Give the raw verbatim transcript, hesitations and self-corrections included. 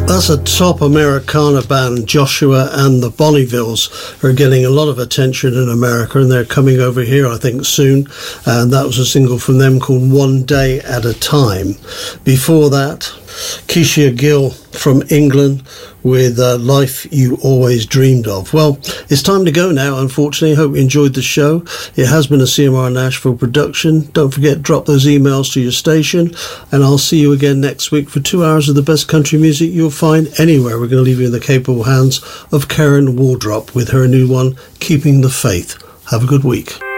That's a top Americana band, Joshua and the Bonnievilles, who are getting a lot of attention in America, and they're coming over here, I think, soon. And that was a single from them called One Day at a Time. Before that, Keisha Gill from England with uh, Life You Always Dreamed Of. Well, it's time to go now, unfortunately. Hope you enjoyed the show. It has been a C M R Nashville production. Don't forget, drop those emails to your station, and I'll see you again next week for two hours of the best country music you'll find anywhere. We're going to leave you in the capable hands of Karen Wardrop with her new one, Keeping the Faith. Have a good week.